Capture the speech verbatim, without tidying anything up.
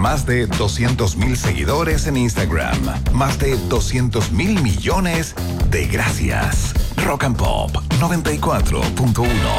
Más de doscientos mil seguidores en Instagram. Más de doscientos mil millones de gracias. Rock and Pop noventa y cuatro punto uno.